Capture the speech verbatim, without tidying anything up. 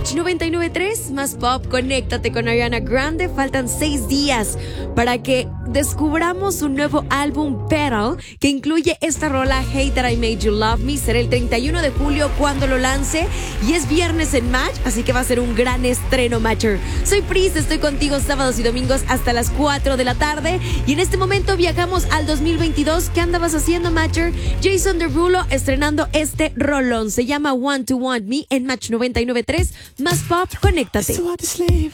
Match noventa y nueve punto tres, más pop, conéctate con Ariana Grande. Faltan seis días para que descubramos un nuevo álbum, Petal, que incluye esta rola, Hate That I Made You Love Me. Será el treinta y uno de julio cuando lo lance y es viernes en Match, así que va a ser un gran estreno, Matcher. Soy Pris, estoy contigo sábados y domingos hasta las cuatro de la tarde y en este momento viajamos al dos mil veintidós. ¿Qué andabas haciendo, Matcher? Jason Derulo estrenando este rolón, se llama Want to Want Me en Match noventa y nueve punto tres, más pop, conéctate.